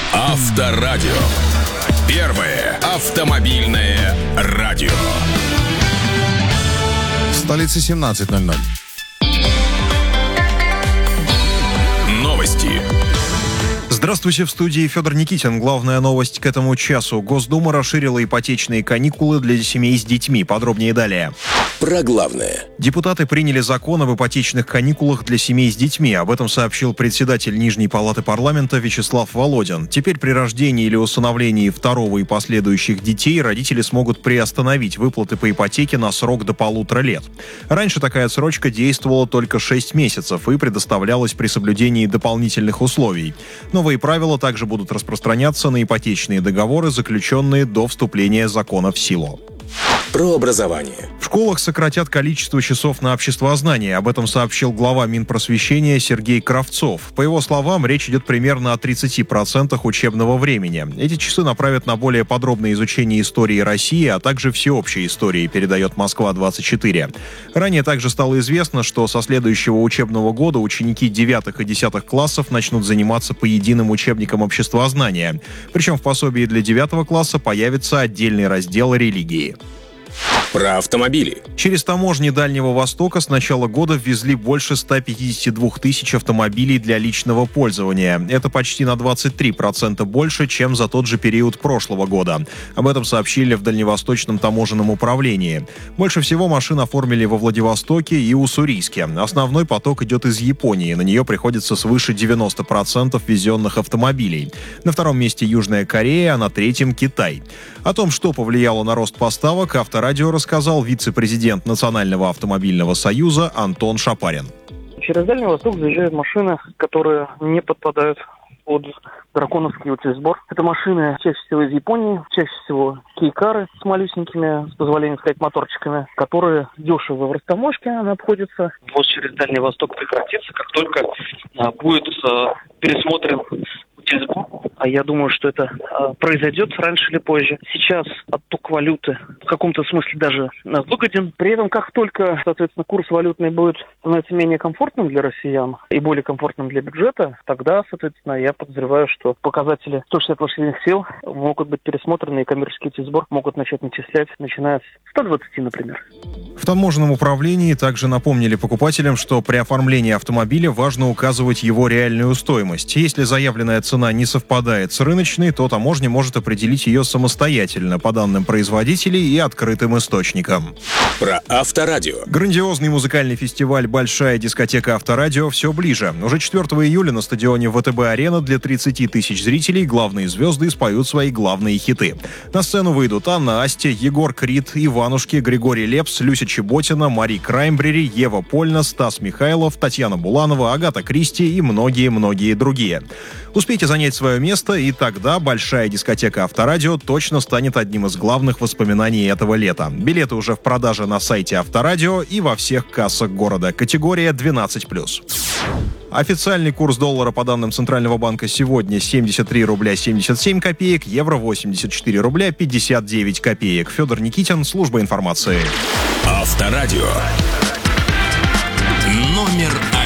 Авторадио. Первое автомобильное радио. В столице 17:00. Новости. Здравствуйте, в студии Федор Никитин. Главная новость к этому часу. Госдума расширила ипотечные каникулы для семей с детьми. Подробнее далее. Про главное. Депутаты приняли закон об ипотечных каникулах для семей с детьми. Об этом сообщил председатель Нижней палаты парламента Вячеслав Володин. Теперь при рождении или усыновлении второго и последующих детей родители смогут приостановить выплаты по ипотеке на срок до 1,5 лет. Раньше такая отсрочка действовала только 6 месяцев и предоставлялась при соблюдении дополнительных условий. Новые правила также будут распространяться на ипотечные договоры, заключенные до вступления закона в силу. Про образование. В школах сократят количество часов на обществознание. Об этом сообщил глава Минпросвещения Сергей Кравцов. По его словам, речь идет примерно о 30% учебного времени. Эти часы направят на более подробное изучение истории России, а также всеобщей истории, передает Москва-24. Ранее также стало известно, что со следующего учебного года ученики 9 и 10 классов начнут заниматься по единым учебникам обществознания. Причем в пособии для 9 класса появится отдельный раздел религии. Про автомобили. Через таможни Дальнего Востока с начала года ввезли больше 152 тысяч автомобилей для личного пользования. Это почти на 23% больше, чем за тот же период прошлого года. Об этом сообщили в Дальневосточном таможенном управлении. Больше всего машин оформили во Владивостоке и Уссурийске. Основной поток идет из Японии. На нее приходится свыше 90% везенных автомобилей. На втором месте Южная Корея, а на третьем Китай. О том, что повлияло на рост поставок, Авторадио рассказал вице-президент Национального автомобильного союза Антон Шапарин. Через Дальний Восток заезжают машины, которые не подпадают под драконовский сбор. Это машины чаще всего из Японии, чаще всего кейкары с малюсенькими, с позволения сказать, моторчиками, которые дешево в растаможке обходятся. Вот через Дальний Восток прекратится, как только будет пересмотрен сбор. А я думаю, что это произойдет раньше или позже. Сейчас отток валюты в каком-то смысле даже выгоден. При этом, как только, соответственно, курс валютный будет становиться менее комфортным для россиян и более комфортным для бюджета, тогда, соответственно, я подозреваю, что показатели 160 лошадиных сил могут быть пересмотрены, и коммерческий сбор могут начать начислять, начиная с 120, например. В таможенном управлении также напомнили покупателям, что при оформлении автомобиля важно указывать его реальную стоимость. Если заявленная цена не совпадает с рыночной, то таможня может определить ее самостоятельно по данным производителей и открытым источникам. Про Авторадио. Грандиозный музыкальный фестиваль «Большая дискотека Авторадио» все ближе. Уже 4 июля на стадионе ВТБ-арена для 30 тысяч зрителей главные звезды споют свои главные хиты. На сцену выйдут Анна Асти, Егор Крид, Иванушки, Григорий Лепс, Люся Чеботина, Мари Краймбрери, Ева Польна, Стас Михайлов, Татьяна Буланова, Агата Кристи и многие-многие другие. Успейте занять свое место, и тогда большая дискотека Авторадио точно станет одним из главных воспоминаний этого лета. Билеты уже в продаже на сайте Авторадио и во всех кассах города. Категория 12+. Официальный курс доллара по данным Центрального банка сегодня 73 рубля 77 копеек, евро 84 рубля 59 копеек. Федор Никитин, служба информации. Авторадио. Номер 1.